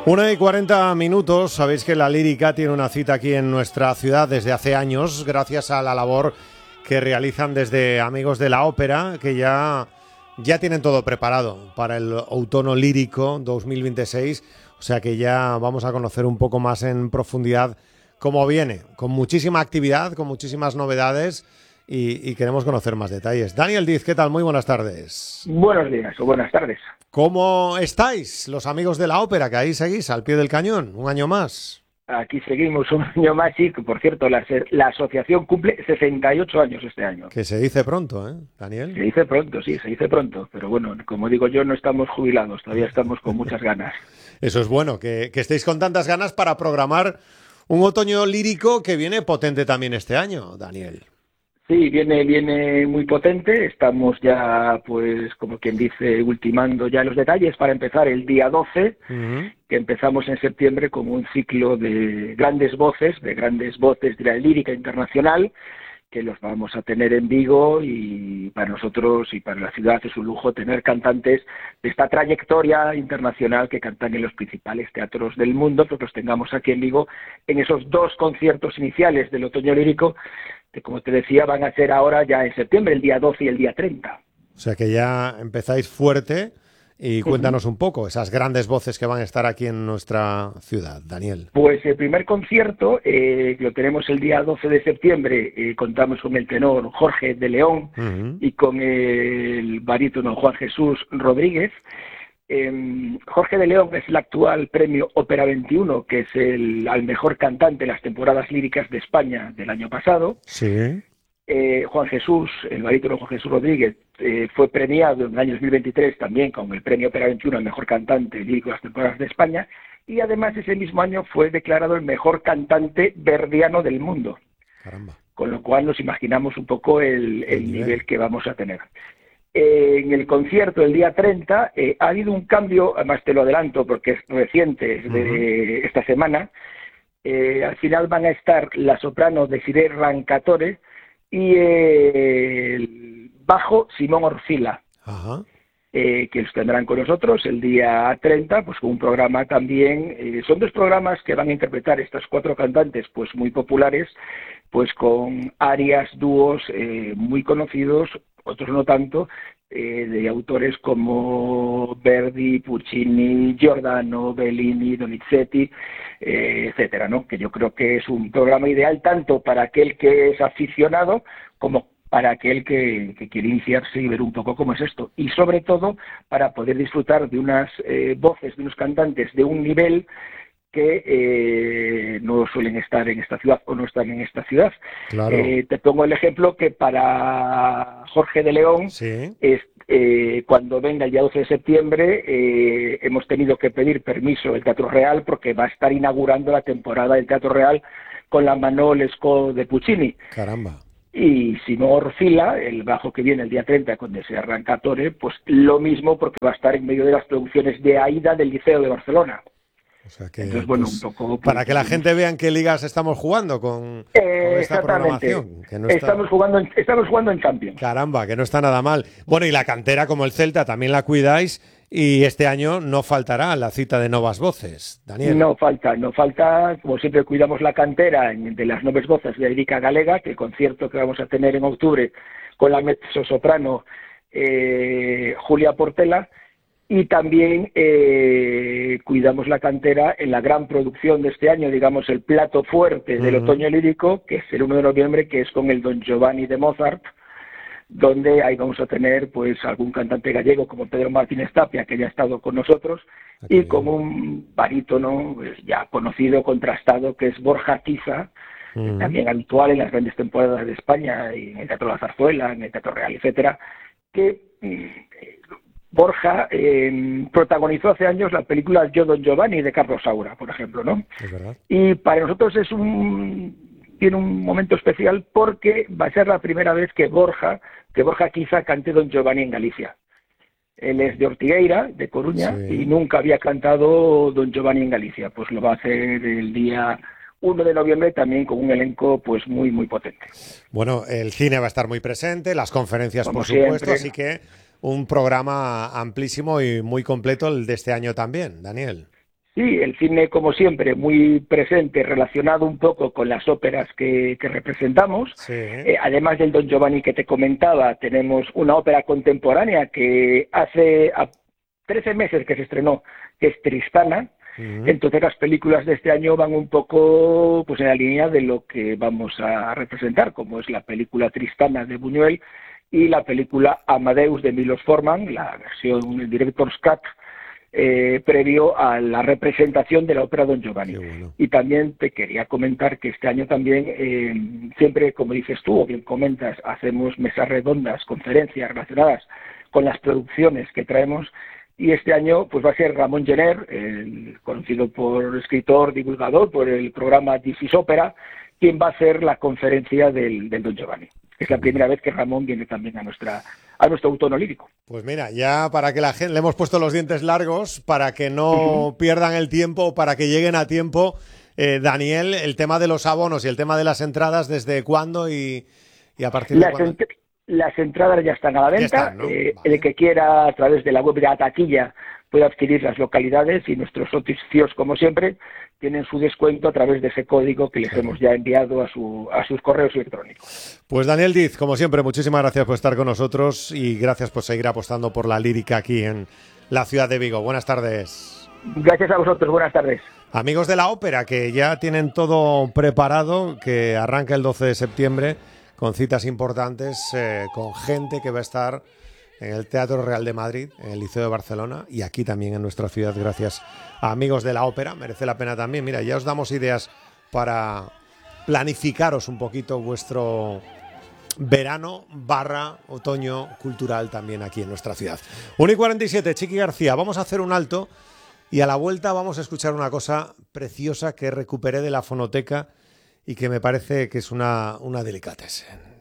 1:40. Sabéis que la lírica tiene una cita aquí en nuestra ciudad desde hace años, gracias a la labor que realizan desde Amigos de la Ópera, que ya tienen todo preparado para el Outono Lírico 2026. O sea que ya vamos a conocer un poco más en profundidad cómo viene, con muchísima actividad, con muchísimas novedades y queremos conocer más detalles. Daniel Diz, ¿qué tal? Muy buenas tardes. Buenos días o buenas tardes. ¿Cómo estáis, los Amigos de la Ópera, que ahí seguís, al pie del cañón, un año más? Aquí seguimos un año más y, por cierto, la asociación cumple 68 años este año. Que se dice pronto, ¿eh, Daniel? Se dice pronto, sí, se dice pronto. Pero bueno, como digo yo, no estamos jubilados, todavía estamos con muchas ganas. Eso es bueno, que estéis con tantas ganas para programar un otoño lírico que viene potente también este año, Daniel. Sí, viene muy potente. Estamos ya, pues, como quien dice, ultimando ya los detalles para empezar el día 12, que empezamos en septiembre con un ciclo de grandes voces de la lírica internacional, que los vamos a tener en Vigo, y para nosotros y para la ciudad es un lujo tener cantantes de esta trayectoria internacional que cantan en los principales teatros del mundo, que los tengamos aquí en Vigo en esos dos conciertos iniciales del otoño lírico, que, como te decía, van a ser ahora ya en septiembre, el día 12 y el día 30. O sea que ya empezáis fuerte. Y cuéntanos un poco esas grandes voces que van a estar aquí en nuestra ciudad, Daniel. Pues el primer concierto lo tenemos el día 12 de septiembre. Contamos con el tenor Jorge de León y con el barítono Juan Jesús Rodríguez. Jorge de León es el actual premio Ópera 21, que es al mejor cantante de las temporadas líricas de España del año pasado. Sí. Juan Jesús, el barítono Juan Jesús Rodríguez, fue premiado en el año 2023 también con el premio Ópera 21 al mejor cantante lírico de las temporadas de España, y además ese mismo año fue declarado el mejor cantante verdiano del mundo. Caramba. Con lo cual nos imaginamos un poco el nivel que vamos a tener. En el concierto el día 30 ha habido un cambio, además te lo adelanto porque es reciente, es de esta semana. Al final van a estar la soprano Desiree Rancatore y el bajo Simón Orfila, que los tendrán con nosotros el día 30, pues con un programa también. Son dos programas que van a interpretar estas cuatro cantantes, pues muy populares, pues con arias, dúos muy conocidos, otros no tanto, de autores como Verdi, Puccini, Giordano, Bellini, Donizetti, etcétera, ¿no? Que yo creo que es un programa ideal tanto para aquel que es aficionado como para aquel que quiere iniciarse y ver un poco cómo es esto. Y sobre todo para poder disfrutar de unas voces, de unos cantantes de un nivel que no suelen estar en esta ciudad o no están en esta ciudad. Claro. Te pongo el ejemplo que para Jorge de León, sí, cuando venga el día 12 de septiembre, hemos tenido que pedir permiso del Teatro Real porque va a estar inaugurando la temporada del Teatro Real con la Manon Lescaut de Puccini. Caramba. Y Simón Orfila, el bajo que viene el día 30 con Desiree Rancatore, pues lo mismo, porque va a estar en medio de las producciones de Aida del Liceo de Barcelona. O sea que, entonces, bueno, pues, un poco, para que la gente vea en qué ligas estamos jugando con esta programación. Que no estamos jugando en Champions. Caramba, que no está nada mal. Bueno, y la cantera, como el Celta, también la cuidáis, y este año no faltará la cita de Novas Voces, Daniel. No falta, como siempre cuidamos la cantera de las Noves Voces de Lírica Galega, que el concierto que vamos a tener en octubre con la mezzosoprano Julia Portela. Y también cuidamos la cantera en la gran producción de este año, digamos el plato fuerte del otoño lírico, que es el 1 de noviembre, que es con el Don Giovanni de Mozart, donde ahí vamos a tener pues algún cantante gallego como Pedro Martínez Tapia, que ya ha estado con nosotros, y con un barítono pues, ya conocido, contrastado, que es Borja Quiza, también habitual en las grandes temporadas de España, y en el Teatro La Zarzuela, en el Teatro Real, etcétera, que... Borja protagonizó hace años la película Yo Don Giovanni de Carlos Saura, por ejemplo, ¿no? Es verdad. Y para nosotros tiene un momento especial porque va a ser la primera vez que Borja quizá cante Don Giovanni en Galicia. Él es de Ortigueira, de Coruña, y nunca había cantado Don Giovanni en Galicia. Pues lo va a hacer el día 1 de noviembre también con un elenco pues muy, muy potente. Bueno, el cine va a estar muy presente, las conferencias como por supuesto, siempre. Así que un programa amplísimo y muy completo el de este año también, Daniel. Sí, el cine, como siempre, muy presente, relacionado un poco con las óperas que representamos. Sí. Además del Don Giovanni que te comentaba, tenemos una ópera contemporánea que hace 13 meses que se estrenó, que es Tristana. Entonces las películas de este año van un poco pues en la línea de lo que vamos a representar, como es la película Tristana de Buñuel y la película Amadeus de Milos Forman, la versión, el Director's Cut, previo a la representación de la ópera Don Giovanni. Bueno. Y también te quería comentar que este año también, siempre, como dices tú, o bien comentas, hacemos mesas redondas, conferencias relacionadas con las producciones que traemos, y este año pues va a ser Ramón Gener, conocido por escritor, divulgador, por el programa This is Opera, quien va a hacer la conferencia del Don Giovanni. Es la primera vez que Ramón viene también a nuestro autono lírico. Pues mira, ya para que la gente, le hemos puesto los dientes largos para que no pierdan el tiempo, para que lleguen a tiempo. Daniel, el tema de los abonos y el tema de las entradas, ¿desde cuándo y a partir de cuándo? Las entradas ya están a la venta. Están, ¿no? Vale. El que quiera, a través de la web de la taquilla, puede adquirir las localidades, y nuestros socios, como siempre, tienen su descuento a través de ese código que les hemos ya enviado a sus correos electrónicos. Pues Daniel Diz, como siempre, muchísimas gracias por estar con nosotros y gracias por seguir apostando por la lírica aquí en la ciudad de Vigo. Buenas tardes. Gracias a vosotros, buenas tardes. Amigos de la ópera, que ya tienen todo preparado, que arranca el 12 de septiembre con citas importantes, con gente que va a estar en el Teatro Real de Madrid, en el Liceo de Barcelona y aquí también en nuestra ciudad, gracias a Amigos de la Ópera. Merece la pena también. Mira, ya os damos ideas para planificaros un poquito vuestro verano / otoño cultural también aquí en nuestra ciudad. 1:47, Chiqui García. Vamos a hacer un alto y a la vuelta vamos a escuchar una cosa preciosa que recuperé de la fonoteca y que me parece que es una delicatessen.